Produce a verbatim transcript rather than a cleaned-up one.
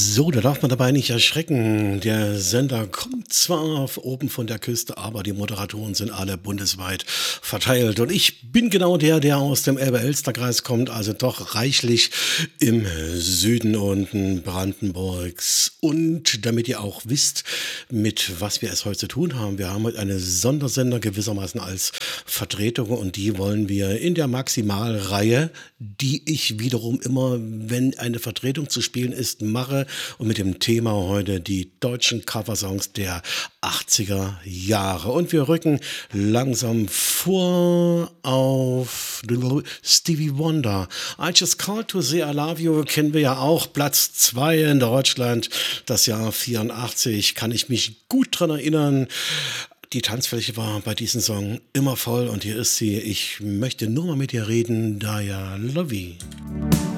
So, da darf man dabei nicht erschrecken. Der Sender kommt zwar oben von der Küste, aber die Moderatoren sind alle bundesweit verteilt. Und ich bin genau der, der aus dem Elbe-Elster-Kreis kommt, also doch reichlich im Süden unten Brandenburgs. Und damit ihr auch wisst, mit was wir es heute zu tun haben, wir haben heute eine Sondersender gewissermaßen als Vertretung und die wollen wir in der Maximalreihe, die ich wiederum immer, wenn eine Vertretung zu spielen ist, mache und mit dem Thema heute die deutschen Coversongs der achtziger Jahre. Und wir rücken langsam vor auf Stevie Wonder. I Just Called to Say I Love You kennen wir ja auch. Platz zwei in Deutschland, das Jahr vierundachtzig. Kann ich mich gut dran erinnern. Die Tanzfläche war bei diesem Song immer voll und hier ist sie. Ich möchte nur mal mit dir reden, Daya Lovey.